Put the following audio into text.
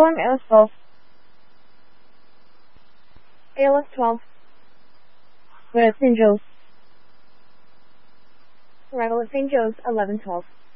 Alarm ALS 12. ALS 12. Where at St. Joe's. Arrival at St. Joe's 11:12.